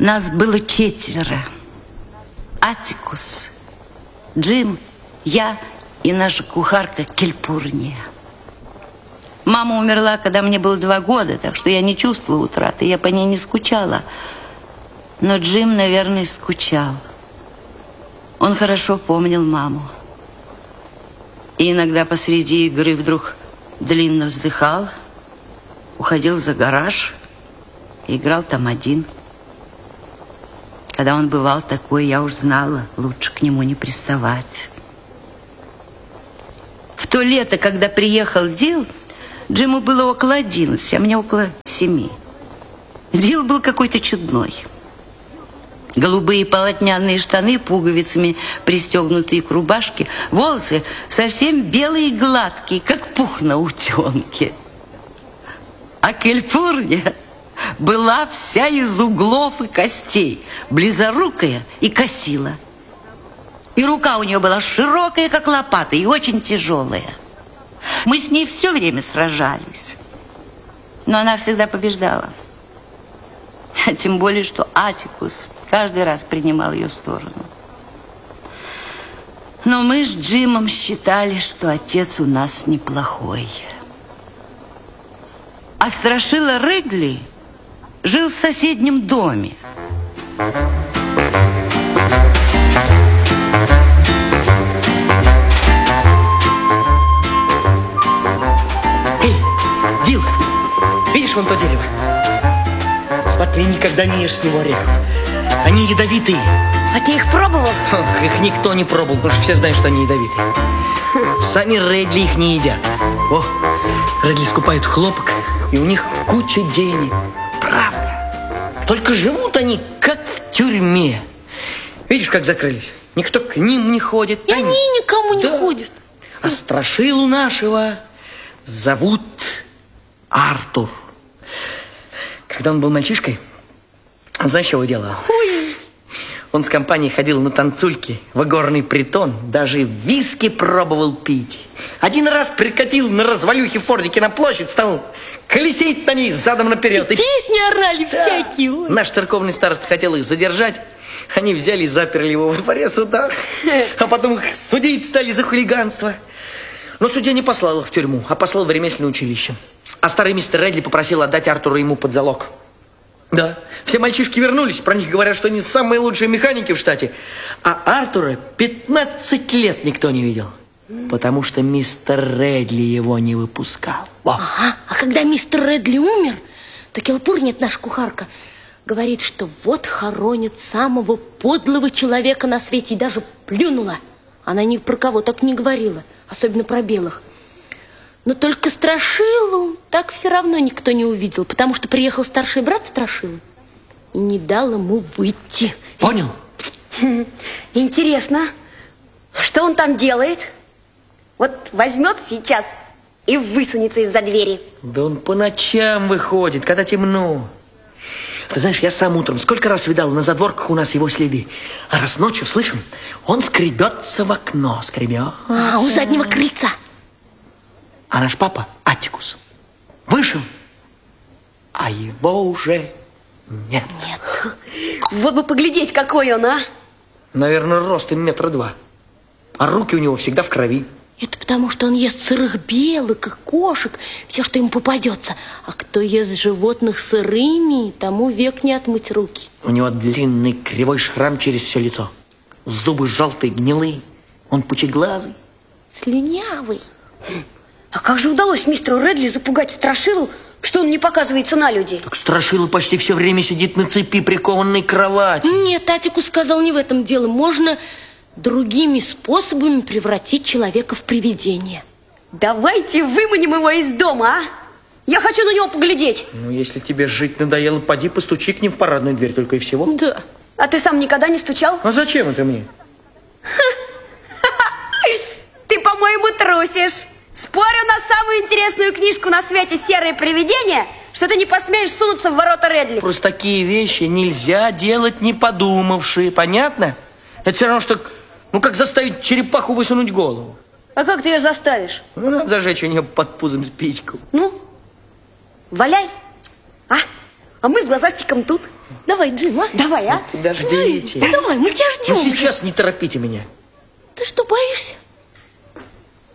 Нас было 4. Атикус, Джим, я и наша кухарка Кельпурния. Мама умерла, когда мне было 2 года, так что я не чувствовала утраты, я по ней не скучала. Но Джим, наверное, скучал. Он хорошо помнил маму. И иногда посреди игры вдруг длинно вздыхал, уходил за гараж и играл там один. Когда он бывал такой, я уж знала, лучше к нему не приставать. В то лето, когда приехал Дил, Джиму было около 11, а мне около 7. Дил был какой-то чудной. Голубые полотняные штаны, пуговицами пристегнутые к рубашке, волосы совсем белые и гладкие, как пух на утенке. А Кельпурния была вся из углов и костей, близорукая и косила. И рука у нее была широкая, как лопата, и очень тяжелая. Мы с ней все время сражались, но она всегда побеждала. Тем более, что Атикус каждый раз принимал ее сторону. Но мы с Джимом считали, что отец у нас неплохой. А страшила Редли жил в соседнем доме. Эй, Дил, видишь вон то дерево? Смотри, никогда не ешь с него орехов. Они ядовитые. А ты их пробовал? Ох, их никто не пробовал, потому что все знают, что они ядовитые. Сами Редли их не едят. О, Редли скупают хлопок, и у них куча денег. Правда. Только живут они, как в тюрьме. Видишь, как закрылись? Никто к ним не ходит. И они никому не ходят. А страшилу нашего зовут Артур. Когда он был мальчишкой, знаешь, что делал? Ой. Он с компанией ходил на танцульки в игорный притон, даже виски пробовал пить. Один раз прикатил на развалюхе фордике на площадь, стал колесить на ней задом наперед. И песни орали всякие. Ой. Наш церковный староста хотел их задержать. Они взяли и заперли его во дворе суда. А потом их судить стали за хулиганство. Но судья не послал их в тюрьму, а послал в ремесленное училище. А старый мистер Редли попросил отдать Артура ему под залог. Да, все мальчишки вернулись. Про них говорят, что они самые лучшие механики в штате. А Артура 15 лет никто не видел. Потому что мистер Редли его не выпускал. Ага, а когда мистер Редли умер, то Кельпурния, наша кухарка, говорит, что вот хоронит самого подлого человека на свете. И даже плюнула. Она ни про кого так не говорила, особенно про белых. Но только Страшилу так все равно никто не увидел, потому что приехал старший брат Страшилы и не дал ему выйти. Понял? Интересно, что он там делает? Вот возьмет сейчас и высунется из-за двери. Да он по ночам выходит, когда темно. Ты знаешь, я сам утром сколько раз видал на задворках у нас его следы. А раз ночью, слышим, он скребется в окно, скребется. А, у заднего крыльца. А наш папа, Атикус, вышел, а его уже нет. Нет. Вот бы поглядеть, какой он, а? Наверное, ростом 2 метра. А руки у него всегда в крови. Это потому, что он ест сырых белок и кошек, все, что ему попадется. А кто ест животных сырыми, тому век не отмыть руки. У него длинный кривой шрам через все лицо. Зубы желтые, гнилые. Он пучеглазый. Слюнявый. А как же удалось мистеру Редли запугать Страшилу, что он не показывается на люди? Так Страшила почти все время сидит на цепи, прикованной к кровати. Нет, Атикус сказал, не в этом дело. Можно другими способами превратить человека в привидение. Давайте выманим его из дома, а? Я хочу на него поглядеть. Ну, если тебе жить надоело, поди постучи к ним в парадную дверь, только и всего. Да. А ты сам никогда не стучал? А зачем это мне? Ты, по-моему, трусишь. Спорю на самую интересную книжку на свете «Серые привидения», что ты не посмеешь сунуться в ворота Редли. Просто такие вещи нельзя делать, не подумавши. Понятно? Это все равно, что... Ну, как заставить черепаху высунуть голову. А как ты ее заставишь? Ну, надо зажечь у нее под пузом спичку. Ну, валяй. А? А мы с глазастиком тут. Давай, Джим, а? Давай, а? Подождите. Джим, давай, мы тебя ждем. Ну сейчас не торопите меня. Ты что, боишься?